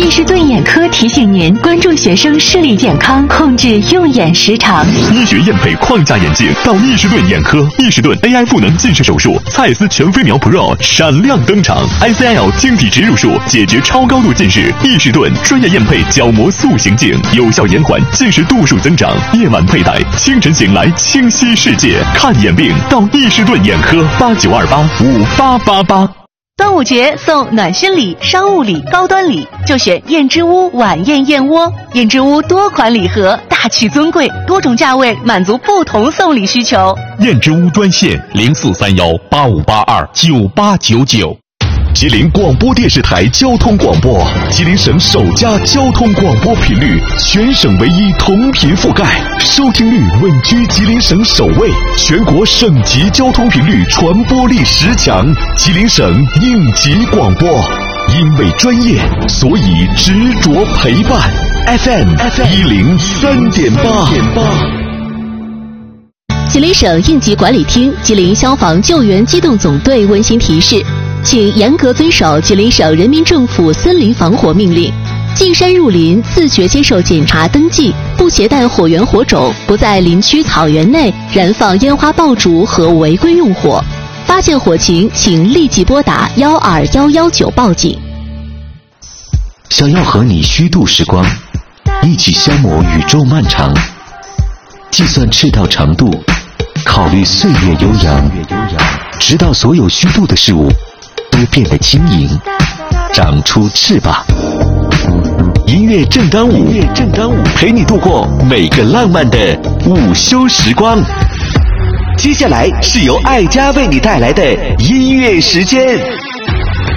易士顿眼科提醒您关注学生视力健康，控制用眼时长。 医学验配框架眼镜到易士顿眼科，易士顿 AI 赋能近视手术，蔡司全飞秒 Pro 闪亮登场 ，ICL 晶体植入术解决超高度近视，易士顿专业验配角膜塑形镜，有效延缓近视度数增长。夜晚佩戴，清晨醒来清晰世界。看眼病到易士顿眼科，89285888。 端午节送暖心礼、商务礼、高端礼，就选燕之屋晚宴燕窝。燕之屋多款礼盒，大气尊贵，多种价位，满足不同送礼需求。 燕之屋专线043185829899。 吉林广播电视台交通广播，吉林省首家交通广播频率，全省唯一同频覆盖，收听率稳居吉林省首位，全国省级交通频率传播力10强，吉林省应急广播。因为专业，所以执着陪伴。FM 103.8。 吉林省应急管理厅、吉林消防救援机动总队温馨提示，请严格遵守吉林省人民政府森林防火命令，进山入林自觉接受检查登记，不携带火源火种，不在林区草原内燃放烟花爆竹和违规用火。发现火情，请立即拨打12119报警。 想要和你虚度时光，一起消磨宇宙漫长，计算赤道长度，考虑岁月悠扬，直到所有虚度的事物都变得轻盈，长出翅膀。音乐正当午，陪你度过每个浪漫的午休时光。接下来是由爱家为你带来的音乐时间。